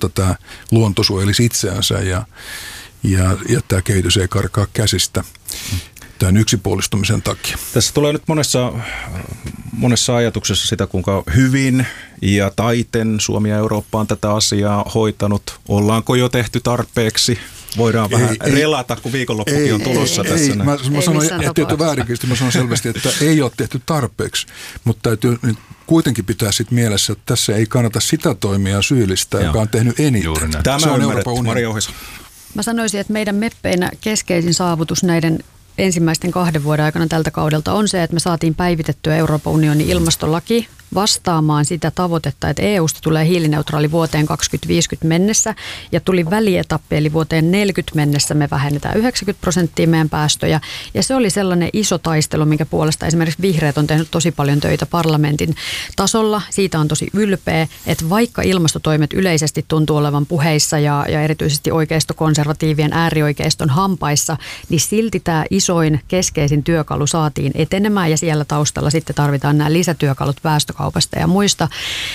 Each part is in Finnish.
jotta tämä luonto suojelisi itseänsä ja tämä kehitys ei karkaa käsistä tämän yksipuolistumisen takia. Tässä tulee nyt monessa ajatuksessa sitä, kuinka hyvin ja taiten Suomi ja Eurooppa on tätä asiaa hoitanut. Ollaanko jo tehty tarpeeksi? Voidaan vähän relata, kun viikonloppukin on tulossa tässä. Mä sanon, ettei väärinkäsitys, mä sanon selvästi, että ei ole tehty tarpeeksi, mutta täytyy kuitenkin pitää sitten mielessä, että tässä ei kannata sitä toimia syyllistää, joka on tehnyt eniten. Tämä on Euroopan unioni. Maria Ohisalo. Mä sanoisin, että meidän meppeinä keskeisin saavutus näiden ensimmäisten 2 vuoden aikana tältä kaudelta on se, että me saatiin päivitettyä Euroopan unionin ilmastolaki vastaamaan sitä tavoitetta, että EUsta tulee hiilineutraali vuoteen 2050 mennessä ja tuli välietappi, eli vuoteen 40 mennessä me vähennetään 90% meidän päästöjä. Ja se oli sellainen iso taistelu, minkä puolesta esimerkiksi vihreät on tehnyt tosi paljon töitä parlamentin tasolla. Siitä on tosi ylpeä, että vaikka ilmastotoimet yleisesti tuntuu olevan puheissa ja erityisesti oikeistokonservatiivien äärioikeiston hampaissa, niin silti tämä isoin keskeisin työkalu saatiin etenemään ja siellä taustalla sitten tarvitaan nämä lisätyökalut päästökaupasta ja muista.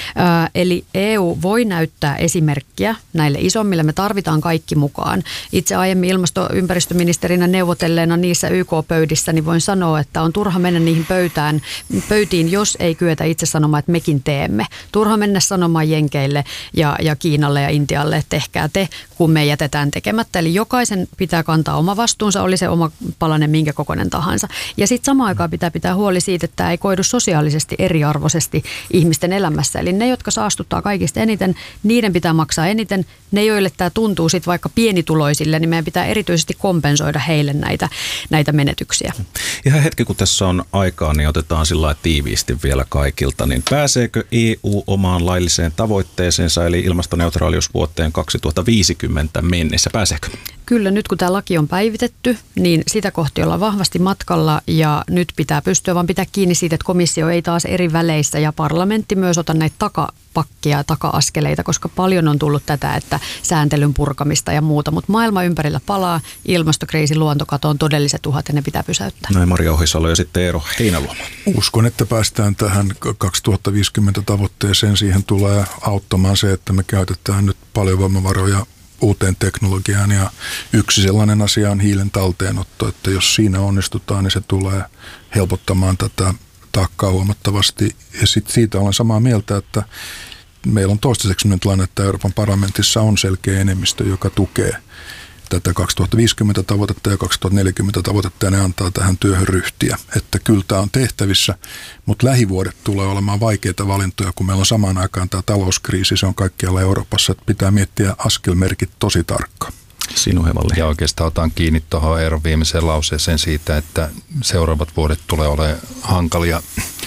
Eli EU voi näyttää esimerkkiä näille isommille. Me tarvitaan kaikki mukaan. Itse aiemmin ympäristöministerinä neuvotelleena niissä YK-pöydissä, niin voin sanoa, että on turha mennä niihin pöytiin, jos ei kyetä itse sanomaan, että mekin teemme. Turha mennä sanomaan Jenkeille ja Kiinalle ja Intialle, että tehkää te, kun me jätetään tekemättä. Eli jokaisen pitää kantaa oma vastuunsa, oli se oma palanen minkä kokoinen tahansa. Ja sitten samaan aikaan pitää huoli siitä, että tämä ei koidu sosiaalisesti eriarvoisesti ihmisten elämässä. Eli ne, jotka saastuttaa kaikista eniten, niiden pitää maksaa eniten. Ne, joille tämä tuntuu sitten vaikka pienituloisille, niin meidän pitää erityisesti kompensoida heille näitä menetyksiä. Ihan hetki, kun tässä on aikaa, niin otetaan sillä tiiviisti vielä kaikilta. Niin pääseekö EU omaan lailliseen tavoitteeseensa, eli ilmastoneutraalius vuoteen 2050 mennessä? Pääseekö? Kyllä, nyt kun tämä laki on päivitetty, niin sitä kohti ollaan vahvasti matkalla ja nyt pitää pystyä vaan pitää kiinni siitä, että komissio ei taas eri väleissä ja parlamentti myös ota näitä takapakkia ja taka-askeleita, koska paljon on tullut tätä, että sääntelyn purkamista ja muuta, mutta maailma ympärillä palaa, ilmastokriisi, luontokato on todelliset uhat ja ne pitää pysäyttää. Näin Maria Ohisalo ja sitten Eero Heinäluoma. Uskon, että päästään tähän 2050 tavoitteeseen. Siihen tulee auttamaan se, että me käytetään nyt paljon voimavaroja uuteen teknologiaan ja yksi sellainen asia on hiilen talteenotto, että jos siinä onnistutaan, niin se tulee helpottamaan tätä taakkaa huomattavasti. Ja sitten siitä olen samaa mieltä, että meillä on toistaiseksi sellainen tilanne, että Euroopan parlamentissa on selkeä enemmistö, joka tukee tätä 2050 tavoitetta ja 2040 tavoitetta ja ne antaa tähän työhön ryhtiä. Että kyllä tämä on tehtävissä, mutta lähivuodet tulee olemaan vaikeita valintoja, kun meillä on samaan aikaan tämä talouskriisi, se on kaikkialla Euroopassa, että pitää miettiä askelmerkit tosi tarkkaan. Sinuhe-Valli. Ja oikeastaan otan kiinni tuohon Eeron viimeiseen lauseeseen siitä, että seuraavat vuodet tulee olemaan hankalia.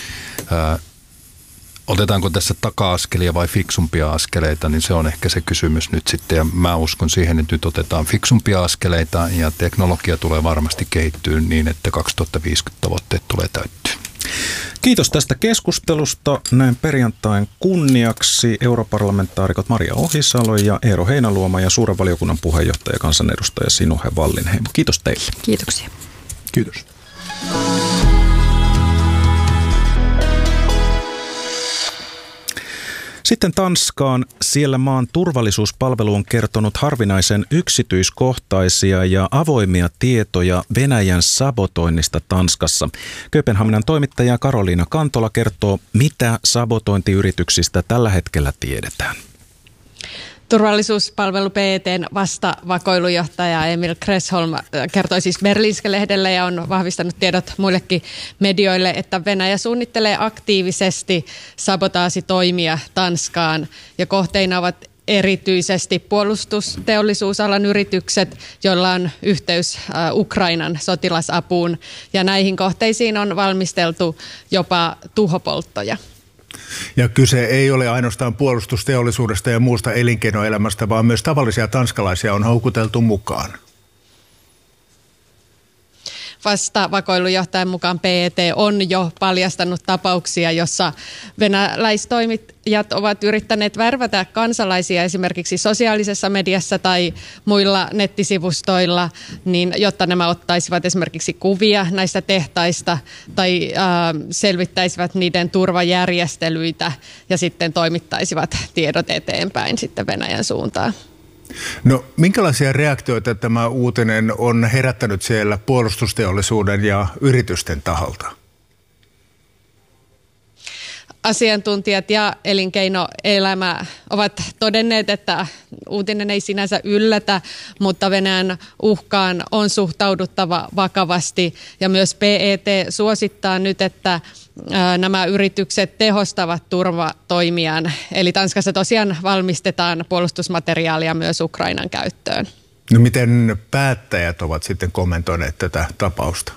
Otetaanko tässä taka-askelia vai fiksumpia askeleita, niin se on ehkä se kysymys nyt sitten. Ja mä uskon siihen, että nyt otetaan fiksumpia askeleita ja teknologia tulee varmasti kehittyä niin, että 2050 tavoitteet tulee täyttyä. Kiitos tästä keskustelusta. Näin perjantain kunniaksi europarlamentaarikot Maria Ohisalo ja Eero Heinäluoma ja suuren valiokunnan puheenjohtaja kansanedustaja Sinuhe Wallinheimo. Kiitos teille. Kiitoksia. Kiitos. Sitten Tanskaan. Siellä maan turvallisuuspalvelu on kertonut harvinaisen yksityiskohtaisia ja avoimia tietoja Venäjän sabotoinnista Tanskassa. Kööpenhaminan toimittaja Karoliina Kantola kertoo, mitä sabotointiyrityksistä tällä hetkellä tiedetään. Turvallisuuspalvelu PET:n vastavakoilujohtaja Emil Kressholm kertoi siis Berlingske-lehdelle ja on vahvistanut tiedot muillekin medioille, että Venäjä suunnittelee aktiivisesti sabotaasitoimia Tanskaan ja kohteina ovat erityisesti puolustusteollisuusalan yritykset, joilla on yhteys Ukrainan sotilasapuun ja näihin kohteisiin on valmisteltu jopa tuhopolttoja. Ja kyse ei ole ainoastaan puolustusteollisuudesta ja muusta elinkeinoelämästä, vaan myös tavallisia tanskalaisia on houkuteltu mukaan. Vastavakoilujohtajan mukaan PET on jo paljastanut tapauksia, jossa venäläistoimittajat ovat yrittäneet värvätä kansalaisia esimerkiksi sosiaalisessa mediassa tai muilla nettisivustoilla, niin jotta nämä ottaisivat esimerkiksi kuvia näistä tehtaista tai selvittäisivät niiden turvajärjestelyitä ja sitten toimittaisivat tiedot eteenpäin sitten Venäjän suuntaan. No, minkälaisia reaktioita tämä uutinen on herättänyt siellä puolustusteollisuuden ja yritysten taholta? Asiantuntijat ja elinkeinoelämä ovat todenneet, että uutinen ei sinänsä yllätä, mutta Venäjän uhkaan on suhtauduttava vakavasti. Ja myös PET suosittaa nyt, että nämä yritykset tehostavat turvatoimiaan. Eli Tanskassa tosiaan valmistetaan puolustusmateriaalia myös Ukrainan käyttöön. No miten päättäjät ovat sitten kommentoineet tätä tapausta?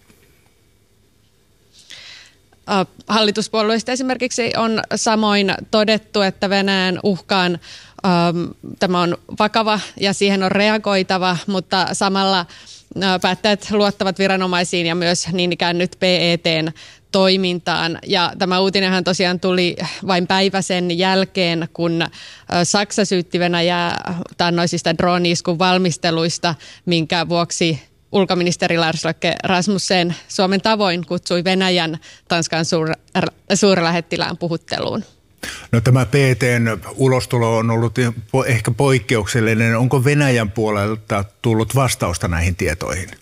Hallituspuolueista esimerkiksi on samoin todettu, että Venäjän uhkaan tämä on vakava ja siihen on reagoitava, mutta samalla päättäjät luottavat viranomaisiin ja myös niin ikään nyt PET:n toimintaan. Ja tämä uutinenhan tosiaan tuli vain päivä sen jälkeen, kun Saksa syytti Venäjää taannoisista drone-iskun valmisteluista, minkä vuoksi ulkoministeri Lars Løkke Rasmussen Suomen tavoin kutsui Venäjän Tanskan suurlähettilään puhutteluun. No, tämä PET:n ulostulo on ollut ehkä poikkeuksellinen. Onko Venäjän puolelta tullut vastausta näihin tietoihin?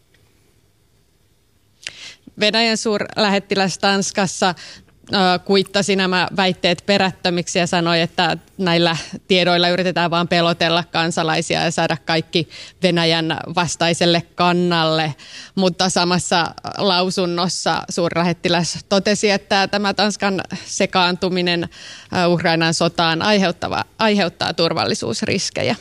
Venäjän suurlähettiläs Tanskassa kuittasi nämä väitteet perättömiksi ja sanoi, että näillä tiedoilla yritetään vain pelotella kansalaisia ja saada kaikki Venäjän vastaiselle kannalle. Mutta samassa lausunnossa suurlähettiläs totesi, että tämä Tanskan sekaantuminen Ukrainan sotaan aiheuttaa turvallisuusriskejä.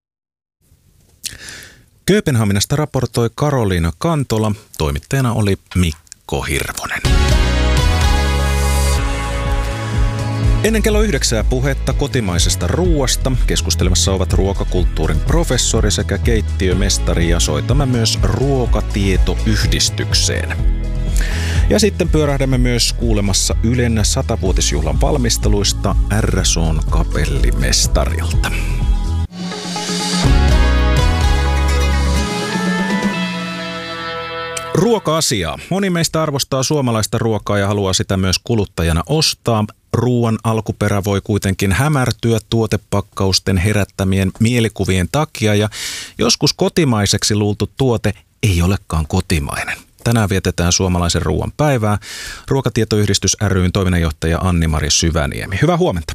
Kööpenhaminasta raportoi Karoliina Kantola. Toimittajana oli Mikko Hirvonen. Ennen kello 9 puhetta kotimaisesta ruuasta. Keskustelemassa ovat ruokakulttuurin professori sekä keittiömestari ja soitamme myös Ruokatietoyhdistykseen. Ja sitten pyörähdämme myös kuulemassa Ylen 100-vuotisjuhlan valmisteluista RSOn kapellimestarilta. Ruoka-asiaa. Moni meistä arvostaa suomalaista ruokaa ja haluaa sitä myös kuluttajana ostaa. Ruoan alkuperä voi kuitenkin hämärtyä tuotepakkausten herättämien mielikuvien takia ja joskus kotimaiseksi luultu tuote ei olekaan kotimainen. Tänään vietetään suomalaisen ruoan päivää. Ruokatietoyhdistys ry:n toiminnanjohtaja Anni-Mari Syväniemi. Hyvää huomenta.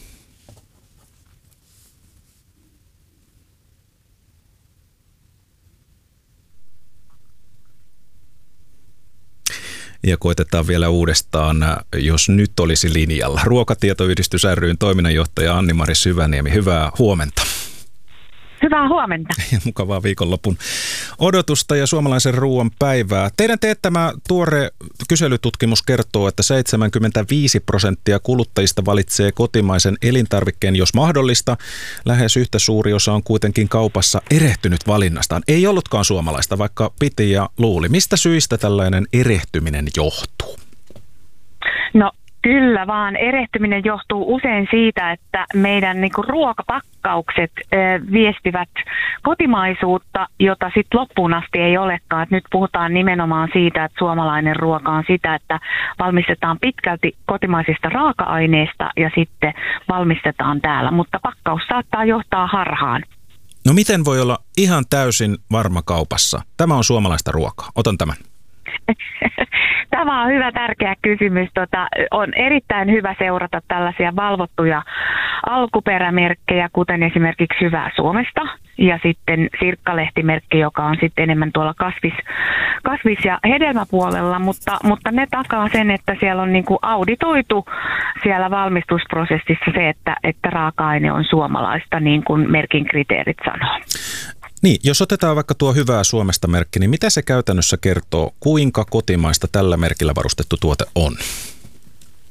Ja koitetaan vielä uudestaan, jos nyt olisi linjalla. Ruokatietoyhdistys ry:n toiminnanjohtaja Anni-Mari Syväniemi, hyvää huomenta. Hyvää huomenta. Ja mukavaa viikonlopun odotusta ja suomalaisen ruoan päivää. Teidän teettämä tuore kyselytutkimus kertoo, että 75% kuluttajista valitsee kotimaisen elintarvikkeen, jos mahdollista. Lähes yhtä suuri osa on kuitenkin kaupassa erehtynyt valinnastaan. Ei ollutkaan suomalaista, vaikka piti ja luuli. Mistä syistä tällainen erehtyminen johtuu? No kyllä vaan. Erehtyminen johtuu usein siitä, että meidän ruokapakkaukset viestivät kotimaisuutta, jota sitten loppuun asti ei olekaan. Et nyt puhutaan nimenomaan siitä, että suomalainen ruoka on sitä, että valmistetaan pitkälti kotimaisista raaka-aineista ja sitten valmistetaan täällä, mutta pakkaus saattaa johtaa harhaan. No miten voi olla ihan täysin varma kaupassa? Tämä on suomalaista ruokaa. Otan tämän. Tämä on hyvä, tärkeä kysymys. On erittäin hyvä seurata tällaisia valvottuja alkuperämerkkejä, kuten esimerkiksi Hyvää Suomesta ja sitten Sirkkalehtimerkki, joka on sitten enemmän tuolla kasvis- ja hedelmäpuolella, mutta ne takaa sen, että siellä on auditoitu siellä valmistusprosessissa se, että raaka-aine on suomalaista, niin kuin merkin kriteerit sanoo. Niin, jos otetaan vaikka tuo Hyvää Suomesta -merkki, niin mitä se käytännössä kertoo, kuinka kotimaista tällä merkillä varustettu tuote on?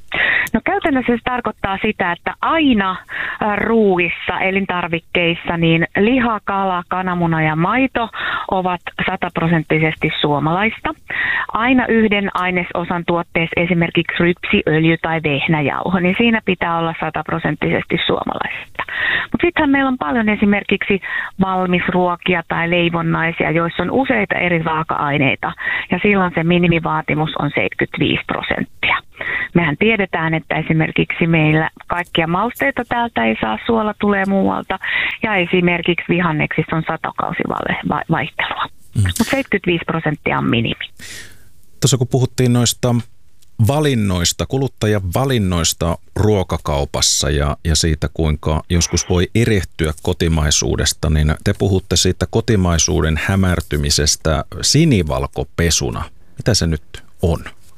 No käytännössä se tarkoittaa sitä, että aina ruuissa, elintarvikkeissa, niin liha, kala, kananmuna ja maito ovat 100% suomalaista. Aina yhden ainesosan tuotteessa, esimerkiksi rypsiöljy tai vehnäjauho, niin siinä pitää olla 100% suomalaista. Mutta sittenhän meillä on paljon esimerkiksi valmisruokia tai leivonnaisia, joissa on useita eri raaka-aineita, ja silloin se minimivaatimus on 75%. Mehän tiedetään, että esimerkiksi meillä kaikkia mausteita täältä ei saa, suola tulee muualta, ja esimerkiksi vihanneksissa on satokausivaihtelua. Mutta 75% on minimi. Tuossa kun puhuttiin noista valinnoista, kuluttajan valinnoista ruokakaupassa ja siitä, kuinka joskus voi erehtyä kotimaisuudesta, niin te puhutte siitä kotimaisuuden hämärtymisestä sinivalkopesuna. Mitä se nyt on?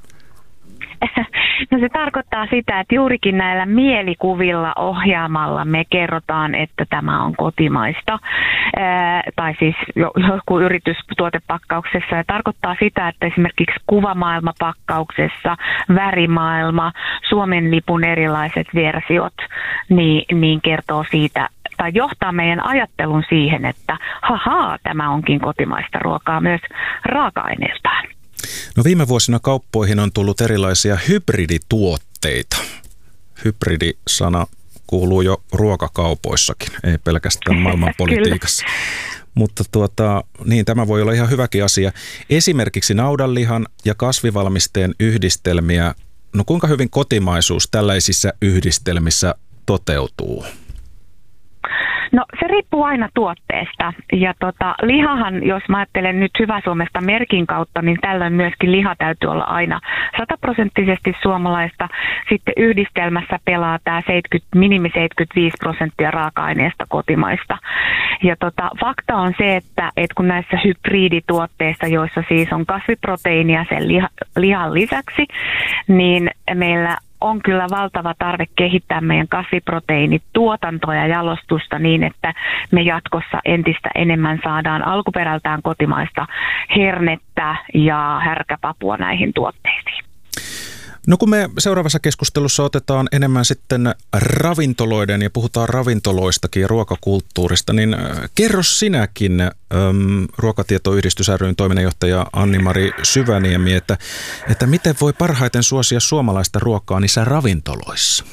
No se tarkoittaa sitä, että juurikin näillä mielikuvilla ohjaamalla me kerrotaan, että tämä on kotimaista. Tai siis joku yritystuotepakkauksessa. Ja tarkoittaa sitä, että esimerkiksi kuvamaailmapakkauksessa, värimaailma, Suomen lipun erilaiset versiot, niin kertoo siitä, tai johtaa meidän ajattelun siihen, että tämä onkin kotimaista ruokaa myös raaka-aineeltaan. No viime vuosina kauppoihin on tullut erilaisia hybridituotteita. Hybridisana kuuluu jo ruokakaupoissakin, ei pelkästään maailmanpolitiikassa. Mutta niin, tämä voi olla ihan hyväkin asia. Esimerkiksi naudanlihan ja kasvivalmisteen yhdistelmiä. No kuinka hyvin kotimaisuus tällaisissa yhdistelmissä toteutuu? No se riippuu aina tuotteesta, ja lihahan, jos mä ajattelen nyt Hyvä Suomesta merkin kautta, niin tällöin myöskin liha täytyy olla aina 100% suomalaista. Sitten yhdistelmässä pelaa tämä minimi 75% raaka-aineesta kotimaista. Ja fakta on se, että kun näissä hybridituotteissa, joissa siis on kasviproteiinia sen lihan lisäksi, niin meillä on kyllä valtava tarve kehittää meidän kasviproteiinituotantoa ja jalostusta niin, että me jatkossa entistä enemmän saadaan alkuperältään kotimaista hernettä ja härkäpapua näihin tuotteisiin. No kun me seuraavassa keskustelussa otetaan enemmän sitten ravintoloiden ja puhutaan ravintoloistakin ja ruokakulttuurista, niin kerro sinäkin Ruokatietoyhdistys ry:n toiminnanjohtaja Anni-Mari Syväniemi, että miten voi parhaiten suosia suomalaista ruokaa niissä ravintoloissa?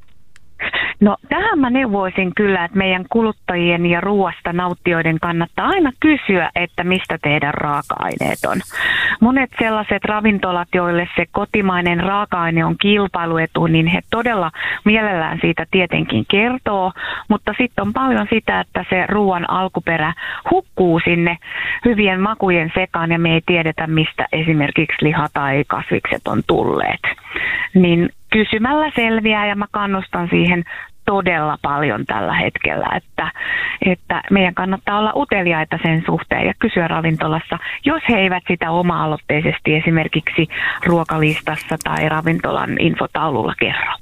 No tähän mä neuvoisin kyllä, että meidän kuluttajien ja ruoasta nauttijoiden kannattaa aina kysyä, että mistä teidän raaka-aineet on. Monet sellaiset ravintolat, joille se kotimainen raaka-aine on kilpailuetu, niin he todella mielellään siitä tietenkin kertoo, mutta sitten on paljon sitä, että se ruoan alkuperä hukkuu sinne hyvien makujen sekaan ja me ei tiedetä, mistä esimerkiksi liha tai kasvikset on tulleet. Niin kysymällä selviää ja mä kannustan siihen todella paljon tällä hetkellä, että meidän kannattaa olla uteliaita sen suhteen ja kysyä ravintolassa, jos he eivät sitä oma-aloitteisesti esimerkiksi ruokalistassa tai ravintolan infotaululla kerro.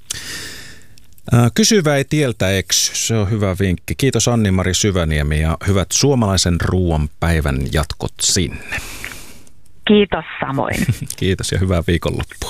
Kysyvä ei tieltä eksy, se on hyvä vinkki. Kiitos Anni-Mari Syväniemi ja hyvät suomalaisen ruoan päivän jatkot sinne. Kiitos samoin. Kiitos ja hyvää viikonloppua.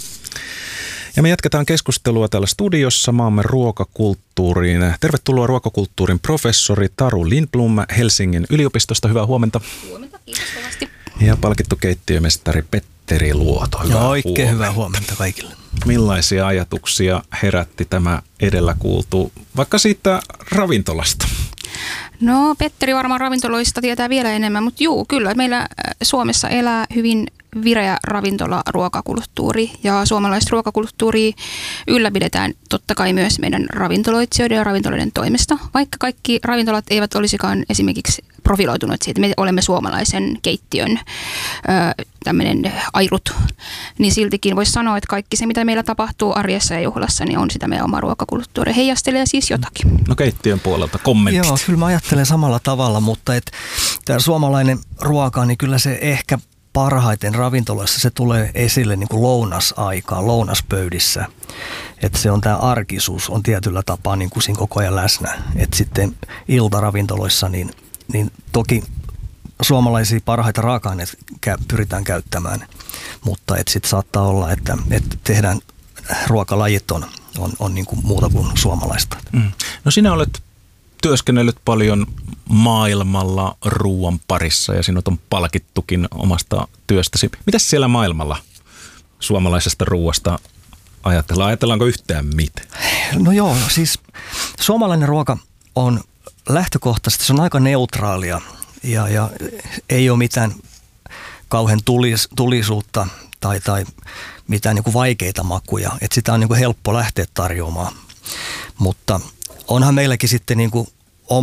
Ja me jatketaan keskustelua täällä studiossa maamme ruokakulttuuriin. Tervetuloa ruokakulttuurin professori Taru Lindblom Helsingin yliopistosta. Hyvää huomenta. Huomenta, kiitos kovasti. Ja palkittu keittiömestari Petteri Luoto. Oikein hyvää huomenta kaikille. Millaisia ajatuksia herätti tämä edellä kuultu, vaikka siitä ravintolasta? No Petteri varmaan ravintoloista tietää vielä enemmän, mutta kyllä meillä Suomessa elää hyvin vireä ravintola-ruokakulttuuri ja suomalaista ruokakulttuuria ylläpidetään totta kai myös meidän ravintoloitsijoiden ja ravintoloiden toimesta, vaikka kaikki ravintolat eivät olisikaan esimerkiksi profiloituneet siitä, me olemme suomalaisen keittiön tämmöinen airut, niin siltikin voisi sanoa, että kaikki se mitä meillä tapahtuu arjessa ja juhlassa, niin on sitä meidän oma ruokakulttuuri, heijastelee siis jotakin. No keittiön puolelta kommentit. Joo, kyllä mä ajattelen samalla tavalla, mutta tämä suomalainen ruoka, niin kyllä se ehkä parhaiten ravintolassa se tulee esille niin kuin lounasaikaan, lounaspöydissä. Että se on tämä arkisuus on tietyllä tapaa niin kuin siinä koko ajan läsnä. Että sitten iltaravintoloissa niin toki suomalaisia parhaita raaka-aineita pyritään käyttämään, mutta sitten saattaa olla, että tehdään ruokalajit on niin kuin muuta kuin suomalaista. No sinä olet työskennellyt paljon maailmalla ruoan parissa ja sinut on palkittukin omasta työstäsi. Mitäs siellä maailmalla suomalaisesta ruoasta ajatellaan? Ajatellaanko yhtään mitään? No joo, siis suomalainen ruoka on lähtökohtaisesti, se on aika neutraalia ja ei ole mitään kauhean tulisuutta tai mitään niin kuin vaikeita makuja. Että sitä on niin kuin helppo lähteä tarjoamaan. Mutta onhan meilläkin sitten niin kuin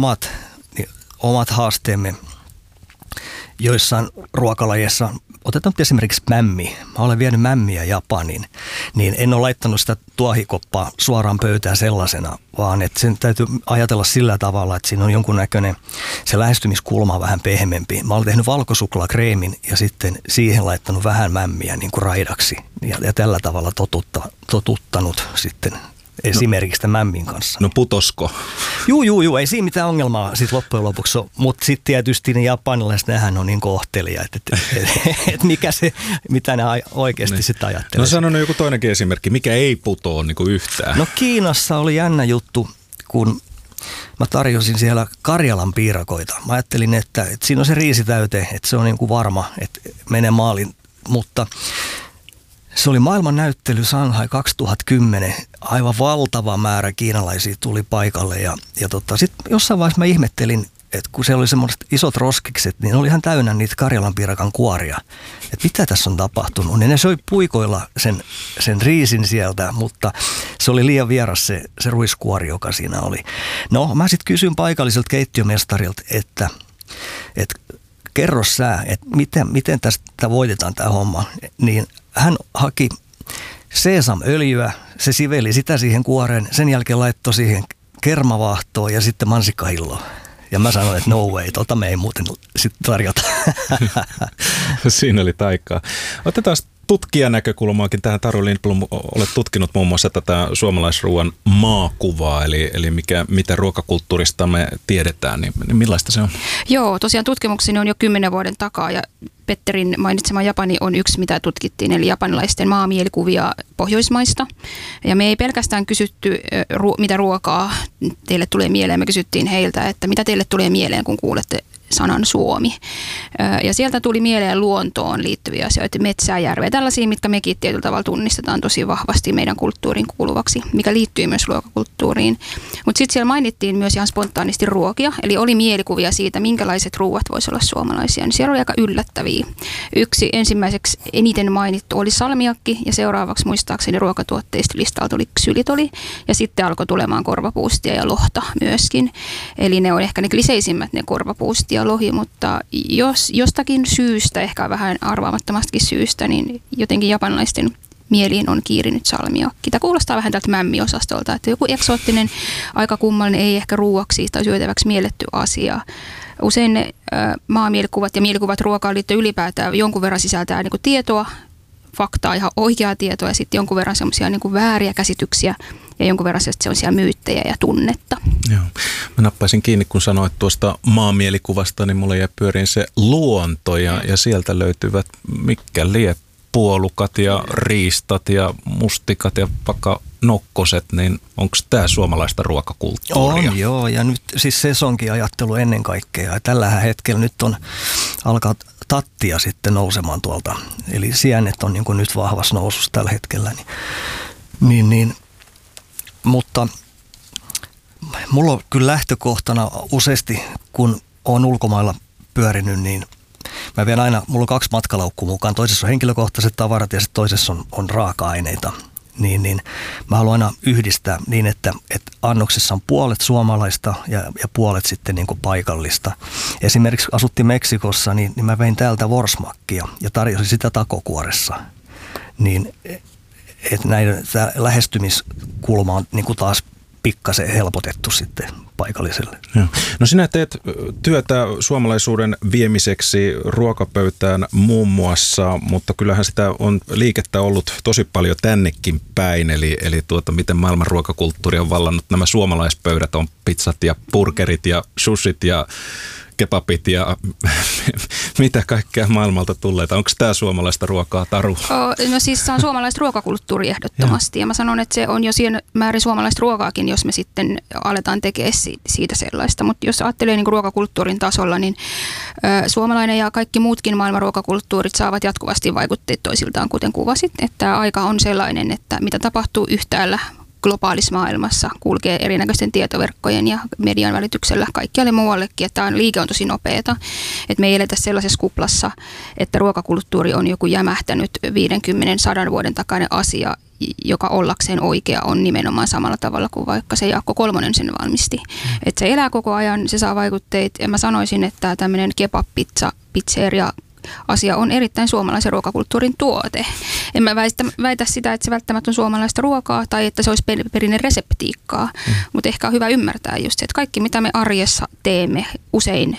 omat haasteemme joissain ruokalajeissa. Otetaan nyt esimerkiksi mämmi. Mä olen vienyt mämmiä Japaniin, niin en ole laittanut sitä tuohikoppaa suoraan pöytään sellaisena, vaan että sen täytyy ajatella sillä tavalla, että siinä on jonkunnäköinen, se lähestymiskulma vähän pehmeämpi. Mä olen tehnyt valkosuklaakreemin ja sitten siihen laittanut vähän mämmiä niin kuin raidaksi ja tällä tavalla totuttanut sitten esimerkiksi tämän mämmin kanssa. No putosko? Juu, ei siinä mitään ongelmaa sit loppujen lopuksi ole, mutta sitten tietysti ne japanilaiset, nehän on niin kohtelia, että mitä ne oikeasti sitten ajattelee. No sano joku toinenkin esimerkki, mikä ei putoa niin kuin yhtään. No Kiinassa oli jännä juttu, kun mä tarjosin siellä Karjalan piirakoita. Mä ajattelin, että siinä on se riisitäyte, että se on niin kuin varma, että menee maaliin, mutta se oli maailmannäyttely Shanghai 2010. Aivan valtava määrä kiinalaisia tuli paikalle ja sitten jossain vaiheessa mä ihmettelin, että kun siellä oli semmoiset isot roskikset, niin oli ihan täynnä niitä Karjalan piirakan kuoria. Että mitä tässä on tapahtunut? Niin ne söi puikoilla sen riisin sieltä, mutta se oli liian vieras se ruiskuori, joka siinä oli. No mä sitten kysyin paikalliselta keittiömestarilta, että kerro sä, että miten tästä voitetaan tämä homma. Niin hän haki seesamöljyä, se siveli sitä siihen kuoreen, sen jälkeen laittoi siihen kermavaahtoa ja sitten mansikkahilloa. Ja mä sanoin, että no way, me ei muuten sitten tarjota. Siinä oli taikaa. Otetaan tutkijanäkökulmaakin tähän. Taru Lindblom, olet tutkinut muun muassa tätä suomalaisruuan maakuvaa, eli mitä ruokakulttuurista me tiedetään, niin millaista se on? Joo, tosiaan tutkimukseni on jo 10 vuoden takaa ja Petterin mainitsema Japani on yksi, mitä tutkittiin, eli japanilaisten maamielikuvia Pohjoismaista. Ja me ei pelkästään kysytty, mitä ruokaa teille tulee mieleen, me kysyttiin heiltä, että mitä teille tulee mieleen, kun kuulette sanan Suomi. Ja sieltä tuli mieleen luontoon liittyviä asioita, metsää, järveä, tällaisia, mitkä mekin tietyllä tavalla tunnistetaan tosi vahvasti meidän kulttuurin kuuluvaksi, mikä liittyy myös ruokakulttuuriin. Mutta sitten siellä mainittiin myös ihan spontaanisti ruokia, eli oli mielikuvia siitä, minkälaiset ruuat voisi olla suomalaisia. Niin siellä oli aika yllättäviä. Yksi ensimmäiseksi eniten mainittu oli salmiakki, ja seuraavaksi muistaakseni ruokatuotteista listalta oli ksylitoli, ja sitten alkoi tulemaan korvapuustia ja lohta myöskin. Eli ne on ehkä ne kliseisimmät, ne korvapuusti ja lohi, mutta jos jostakin syystä, ehkä vähän arvaamattomastakin syystä, niin jotenkin japanilaisten mieliin on kiirinyt salmiakki. Tämä kuulostaa vähän tältä mämmiosastolta, että joku eksoottinen, aika kummallinen, ei ehkä ruuaksi tai syötäväksi mielletty asia. Usein ne maamielikkuvat ja mielikuvat ruokaan liittyen ylipäätään jonkun verran sisältää niin kuin tietoa, faktaa, ihan oikeaa tietoa ja sitten jonkun verran semmoisia niin kuin vääriä käsityksiä ja jonkun verran semmoisia myyttejä ja tunnetta. Joo. Mä nappaisin kiinni, kun sanoit tuosta maamielikuvasta, niin mulle jäi pyöriin se luonto ja sieltä löytyvät mitkä puolukat ja riistat ja mustikat ja vaikka nokkoset, niin onko tämä suomalaista ruokakulttuuria? On joo, ja nyt siis sesonkiajattelu ennen kaikkea. Ja tällä hetkellä nyt alkaa tattia sitten nousemaan tuolta. Eli sienet on niin kuin nyt vahvassa nousussa tällä hetkellä. Mutta mulla on kyllä lähtökohtana useasti, kun olen ulkomailla pyörinyt, niin mä vien aina, mulla on 2 matkalaukkua mukaan. Toisessa on henkilökohtaiset tavarat ja sitten toisessa on raaka-aineita. Niin mä haluan aina yhdistää niin, että annoksessa on puolet suomalaista ja puolet sitten niin kuin paikallista. Esimerkiksi asuttiin Meksikossa, niin mä vein täältä worsmakkia ja tarjosin sitä takokuoressa. Niin että näiden lähestymiskulma on niin kuin taas pikkasen helpotettu sitten paikalliselle. Joo. No sinä teet työtä suomalaisuuden viemiseksi ruokapöytään muun muassa, mutta kyllähän sitä on liikettä ollut tosi paljon tännekin päin, eli miten maailman ruokakulttuuri on vallannut nämä suomalaispöydät, on pizzat ja burgerit ja sushit ja kebabit ja mitä kaikkea maailmalta tulleita. Onko tämä suomalaista ruokaa, Taru? No siis se on suomalaista ruokakulttuuri ehdottomasti ja mä sanon, että se on jo siinä määrin suomalaista ruokaakin, jos me sitten aletaan tekemään siitä sellaista. Mutta jos ajattelee niin kuin ruokakulttuurin tasolla, niin suomalainen ja kaikki muutkin maailman ruokakulttuurit saavat jatkuvasti vaikutteet toisiltaan, kuten kuvasit. Että aika on sellainen, että mitä tapahtuu yhtäällä globaalissa maailmassa, kulkee erinäköisten tietoverkkojen ja median välityksellä kaikkialle muuallekin, että tämä liike on tosi nopeata. Että me ei eletä sellaisessa kuplassa, että ruokakulttuuri on joku jämähtänyt 50-100 vuoden takainen asia, joka ollakseen oikea on nimenomaan samalla tavalla kuin vaikka se Jaakko Kolmonen sen valmisti. Että se elää koko ajan, se saa vaikutteita ja mä sanoisin, että tämmöinen kebab-pizza, pizzeria, asia on erittäin suomalaisen ruokakulttuurin tuote. En mä väitä sitä, että se välttämättä on suomalaista ruokaa tai että se olisi perinne reseptiikkaa, mutta ehkä on hyvä ymmärtää just se, että kaikki mitä me arjessa teemme, usein